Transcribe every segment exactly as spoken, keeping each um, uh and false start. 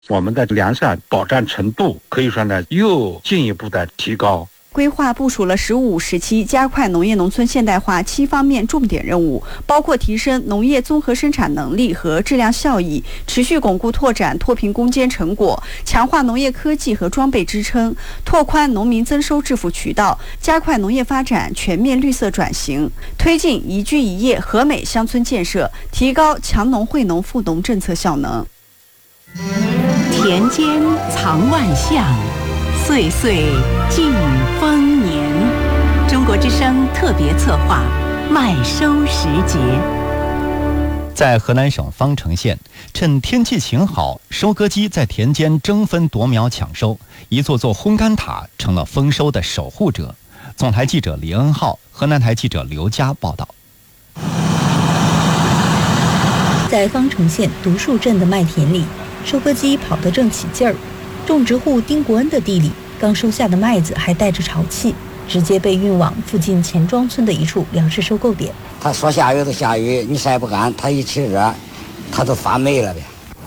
我们的粮食保障程度可以说呢又进一步的提高。 规划部署了“十五”时期加快农业农村现代化七方面重点任务，包括提升农业综合生产能力和质量效益，持续巩固拓展脱贫攻坚成果，强化农业科技和装备支撑，拓宽农民增收致富渠道，加快农业发展全面绿色转型，推进宜居宜业和美乡村建设，提高强农惠农富农政策效能。 田间藏万象，岁岁尽丰年。中国之声特别策划麦收时节。 在河南省方城县，趁天气晴好，收割机在田间争分夺秒抢收，一座座烘干塔成了丰收的守护者。总台记者李恩浩，河南台记者刘佳报道。 在方城县独树镇的麦田里，收割机跑得正起劲儿。种植户丁国恩的地里，刚收下的麦子还带着潮气，直接被运往附近钱庄村的一处粮食收购点。 他说下雨就下雨，你晒不干，他一起热，他都发霉了呗。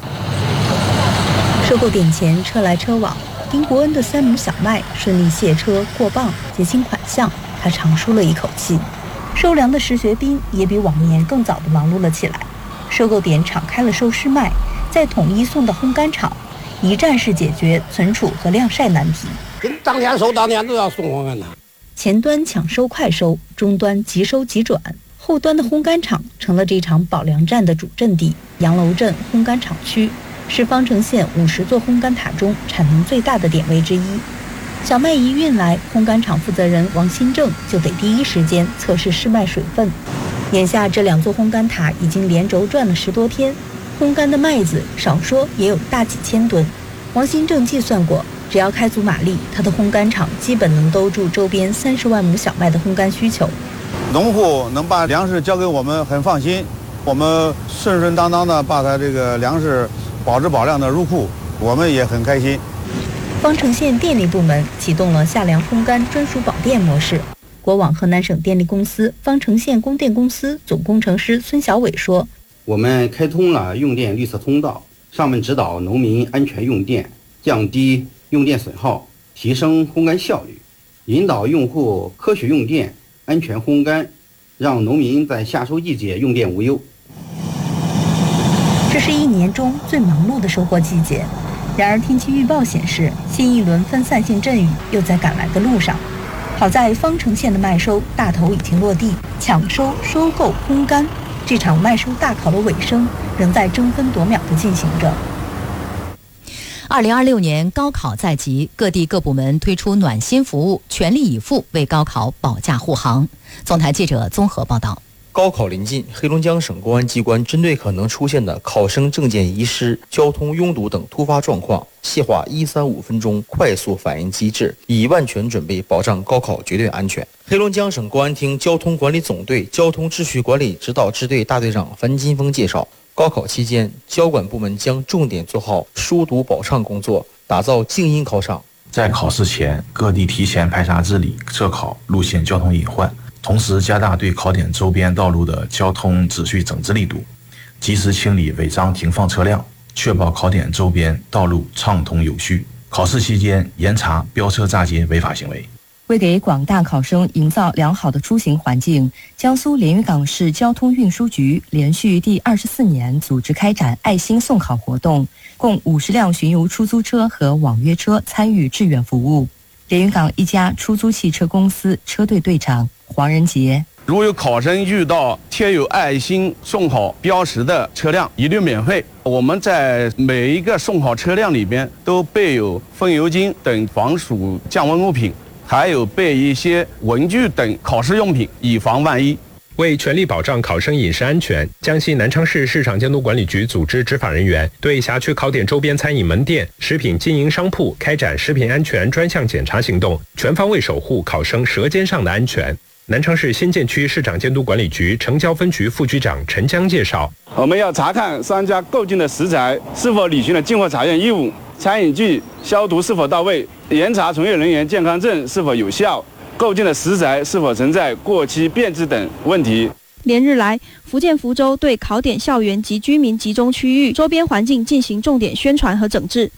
收购点前车来车往，丁国恩的三亩小麦顺利卸车过磅，结清款项，他长舒了一口气。收粮的石学兵也比往年更早地忙碌了起来。收购点敞开了收湿麦，再统一送到烘干厂，一站式解决存储和晾晒难题。 跟当天收当天都要送烘干的。 前端抢收快收，中端即收即转，后端的烘干厂成了这场保粮战的主阵地。杨楼镇烘干厂区是方城县五十座烘干塔中产能最大的点位之一。小麦一运来，烘干厂负责人王新正就得第一时间测试湿麦水分。眼下这两座烘干塔已经连轴转了十多天，烘干的麦子少说也有大几千吨。王新正计算过，只要开足马力，他的烘干厂基本能兜住周边三十万亩小麦的烘干需求。 农户能把粮食交给我们很放心，我们顺顺当当的把他这个粮食保质保量的入库，我们也很开心。 方城县电力部门启动了夏粮烘干专属保电模式。国网河南省电力公司方城县供电公司总工程师孙小伟说， 我们开通了用电绿色通道，上面指导农民安全用电，降低用电损耗，提升烘干效率，引导用户科学用电，安全烘干，让农民在夏收季节用电无忧。 这是一年中最忙碌的收获季节，然而天气预报显示，新一轮分散性阵雨又在赶来的路上。好在方城县的麦收大头已经落地，抢收、收购、烘干，这场麦收大考的尾声仍在争分夺秒地进行着。 二零二六年高考在即，各地各部门推出暖心服务，全力以赴为高考保驾护航。总台记者综合报道。 高考临近，黑龙江省公安机关针对可能出现的考生证件遗失、交通拥堵等突发状况，细化一三五分钟快速反应机制，以万全准备保障高考绝对安全。黑龙江省公安厅交通管理总队交通秩序管理指导支队大队长樊金峰介绍，高考期间，交管部门将重点做好疏堵保畅工作，打造静音考场。 在考试前，各地提前排查治理测考路线交通隐患，同时加大对考点周边道路的交通秩序整治力度，及时清理违章停放车辆，确保考点周边道路畅通有序。考试期间严查飙车炸街违法行为。 为给广大考生营造良好的出行环境，江苏连云港市交通运输局连续第二十四年组织开展爱心送考活动，共五十辆巡游出租车和网约车参与志愿服务。连云港一家出租汽车公司车队队长黄仁杰， 如有考生遇到贴有爱心送考标识的车辆，一律免费。我们在每一个送考车辆里边都备有风油精等防暑降温物品，还有备一些文具等考试用品，以防万一。 为全力保障考生饮食安全，江西南昌市市场监督管理局组织执法人员对辖区考点周边餐饮门店、食品经营商铺开展食品安全专项检查行动，全方位守护考生舌尖上的安全。南昌市新建区市场监督管理局城郊分局副局长陈江介绍， 我们要查看商家购进的食材是否履行了进货查验义务，餐饮具消毒是否到位，严查从业人员健康证是否有效，购进的食材是否存在过期变质等问题。 连日来，福建福州对考点校园及居民集中区域周边环境进行重点宣传和整治。